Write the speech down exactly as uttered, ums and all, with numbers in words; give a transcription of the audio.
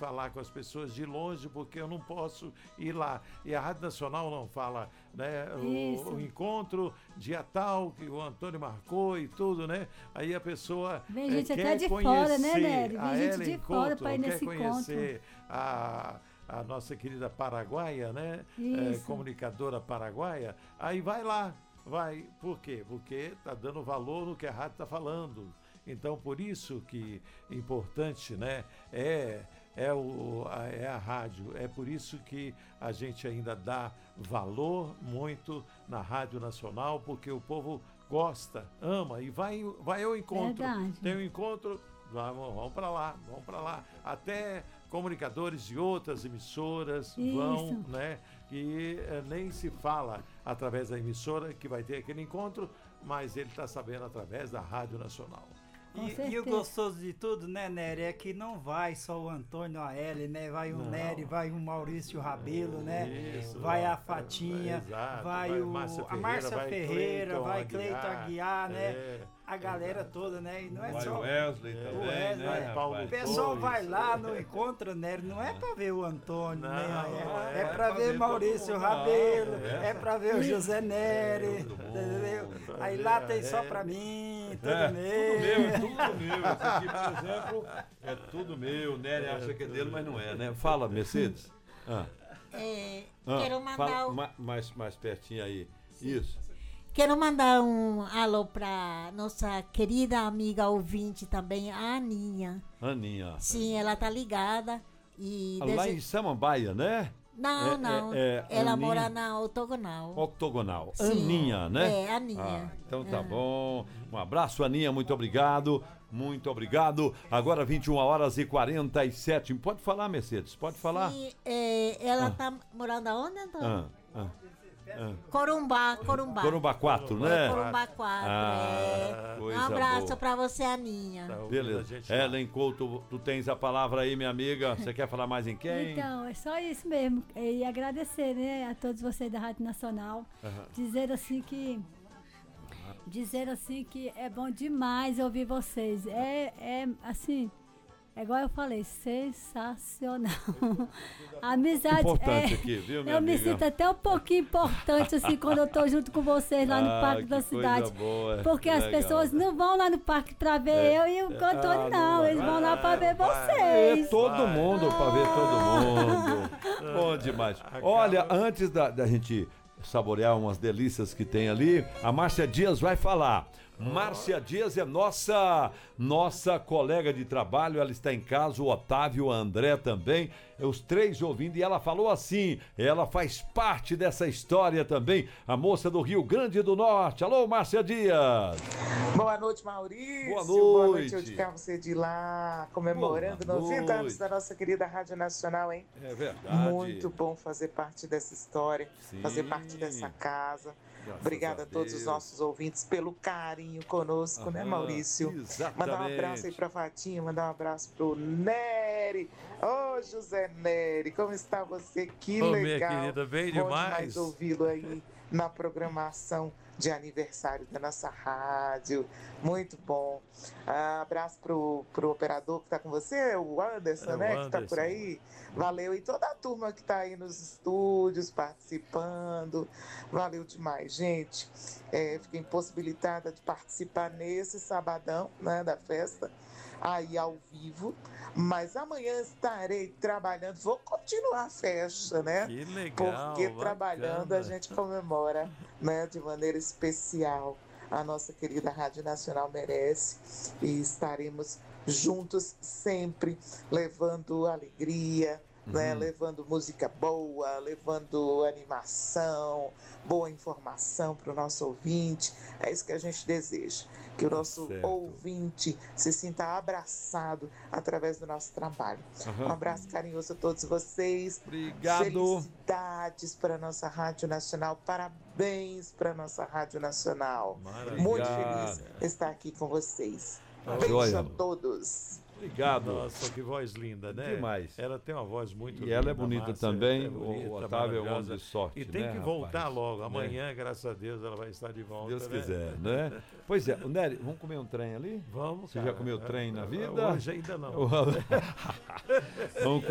falar com as pessoas de longe, porque eu não posso ir lá. E a Rádio Nacional não fala, né? O, o encontro dia tal, que o Antônio marcou e tudo, né? Aí a pessoa Vem gente é, quer até de conhecer fora, né, Nery? Vem a gente Ellen de fora Couto, para ir quer nesse conhecer encontro. a... a nossa querida paraguaia, né? É, comunicadora paraguaia, aí vai lá, vai. Por quê? Porque está dando valor no que a rádio está falando. Então, por isso que é importante, né? É, é, o, a, é a rádio, é por isso que a gente ainda dá valor muito na Rádio Nacional, porque o povo gosta, ama e vai, vai ao encontro. Verdade. Tem um encontro, vamos, vamos para lá, vamos para lá. Até comunicadores de outras emissoras Isso. vão, né? E eh, nem se fala através da emissora que vai ter aquele encontro, mas ele está sabendo através da Rádio Nacional. E, e o gostoso de tudo, né, Nery, é que não vai só o Antônio a Ellen, né? Vai o não. Nery, vai o Maurício Rabelo, né? Isso, vai a Fatinha, é, exato, vai, vai o, Márcia a Márcia Ferreira, Ferreira, vai vai Cleiton Aguiar, Aguiar, né? É, a galera exato. toda, né? E não é vai só o Wesley também, o Wesley, né, né? Paulo O pessoal Torres, vai lá no encontro, Nery, não é pra ver o Antônio, não, nem a é, é, é pra ver Maurício Rabelo, é. é pra ver o José Nery, entendeu? Aí lá tem só pra mim, tudo é, meu. Tudo meu, é tudo meu. Esse aqui, por exemplo, é tudo meu. O Nery acha que é dele, mas não é, né? Fala, Mercedes. Ah. É, ah, quero mandar fala, um... mais, mais pertinho aí. Isso. Quero mandar um alô para nossa querida amiga ouvinte também, a Aninha. Aninha. Sim, ela tá ligada. E Lá dese... em Samambaia, né? Não, é, não. É, é, ela Aninha... mora na Octogonal. Octogonal. Sim. Aninha, né? É, Aninha. Ah, então tá ah. bom. Um abraço, Aninha. Muito obrigado. Muito obrigado. Agora vinte e uma horas e quarenta e sete. Pode falar, Mercedes? Pode falar? Sim, é, ela ah. tá morando aonde, Antônio? Ah, ah. Ah. Corumbá, Corumbá. Corumbá quatro, né? É, Corumbá quatro, ah, é. Um abraço para você, Aninha. Tá, beleza. Ellen Couto, tu tens a palavra aí, minha amiga. Você quer falar mais em quem? Então, é só isso mesmo. E agradecer, né, a todos vocês da Rádio Nacional. Uhum. Dizer assim que... Dizer assim que é bom demais ouvir vocês. É, é assim... É igual eu falei, sensacional. A amizade importante é... aqui, viu, minha eu amiga? me sinto até um pouquinho importante, assim, quando eu tô junto com vocês lá no ah, Parque da Cidade. Boa, porque as legal. pessoas não vão lá no parque pra ver é, eu e o Antônio, ah, não. não. Eles vão lá pra ver vocês. É todo mundo, ah. pra ver todo mundo. Bom demais. Olha, antes da, da gente saborear umas delícias que tem ali, a Márcia Dias vai falar. Márcia Dias é nossa nossa colega de trabalho, ela está em casa, o Otávio, o André também, os três ouvindo, e ela falou assim, ela faz parte dessa história também, a moça do Rio Grande do Norte. Alô, Márcia Dias! Boa noite, Maurício. Boa noite. Boa noite, onde cá você de lá, comemorando noventa anos da nossa querida Rádio Nacional, hein? É verdade. Muito bom fazer parte dessa história, Sim. fazer parte dessa casa. Graças Obrigada a, a todos os nossos ouvintes pelo carinho conosco, Aham, né, Maurício? Exatamente. Mandar um abraço aí pra Fatinha, mandar um abraço pro Nery. Ô, oh, José Nery, como está você? Que oh, legal. Minha querida, bem Bom demais. demais ouvi-lo aí na programação de aniversário da nossa rádio. Muito bom. Ah, abraço pro, pro operador que está com você, o Anderson, é, né? O Anderson. Que está por aí. Valeu. E toda a turma que está aí nos estúdios participando. Valeu demais, gente. É, fiquei impossibilitada de participar nesse sabadão, né, da festa, aí ao vivo, mas amanhã estarei trabalhando, vou continuar a festa, né? Que legal, porque bacana. Trabalhando a gente comemora, né, de maneira especial. A nossa querida Rádio Nacional merece e estaremos juntos sempre, levando alegria, uhum. né, levando música boa, levando animação, boa informação para o nosso ouvinte. É isso que a gente deseja, que o nosso certo. ouvinte se sinta abraçado através do nosso trabalho. Uhum. Um abraço carinhoso a todos vocês. Obrigado. Felicidades para a nossa Rádio Nacional, parabéns para a nossa Rádio Nacional. Maravilha. Muito feliz de estar aqui com vocês. Ah, Beijo joia. a todos. Obrigado. Nossa, que voz linda, né? Demais. Ela tem uma voz muito e linda. E ela é bonita Márcia, também. É bonita, o Otávio é um homem de sorte. E tem né, que voltar rapaz? logo. Amanhã, né? graças a Deus, ela vai estar de volta. Deus né? quiser, né? Pois é, Nery, vamos comer um trem ali? Vamos. Você cara. já comeu trem na vida? Hoje ainda não. vamos